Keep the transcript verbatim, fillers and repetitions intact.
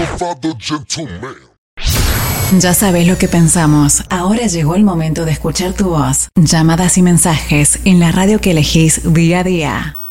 Godfather, gentleman. Ya sabes lo que pensamos. Ahora llegó el momento de escuchar tu voz. Llamadas y mensajes en la radio que elegís día a día.